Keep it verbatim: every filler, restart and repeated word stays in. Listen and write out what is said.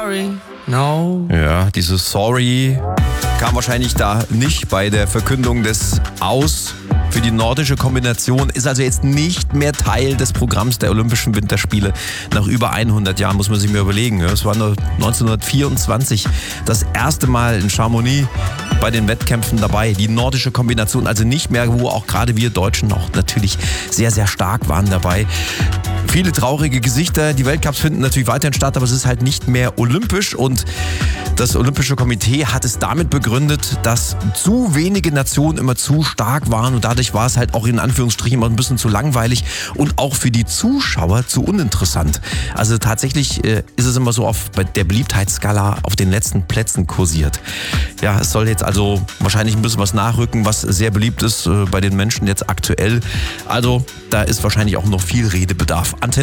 sorry, no. Ja, dieses Sorry kam wahrscheinlich da nicht bei der Verkündung des Aus für die nordische Kombination, ist also jetzt nicht mehr Teil des Programms der Olympischen Winterspiele. Nach über hundert Jahren muss man sich mal überlegen. Es war neunzehnhundertvierundzwanzig das erste Mal in Chamonix bei den Wettkämpfen dabei. Die nordische Kombination, also nicht mehr, wo auch gerade wir Deutschen noch natürlich sehr, sehr stark waren dabei. Viele traurige Gesichter. Die Weltcups finden natürlich weiterhin statt, aber es ist halt nicht mehr olympisch. Und das Olympische Komitee hat es damit begründet, dass zu wenige Nationen immer zu stark waren und dadurch war es halt auch in Anführungsstrichen immer ein bisschen zu langweilig und auch für die Zuschauer zu uninteressant. Also tatsächlich äh, ist es immer so auf bei der Beliebtheitsskala auf den letzten Plätzen kursiert. Ja, es soll jetzt also wahrscheinlich ein bisschen was nachrücken, was sehr beliebt ist äh, bei den Menschen jetzt aktuell. Also da ist wahrscheinlich auch noch viel Redebedarf. Antenne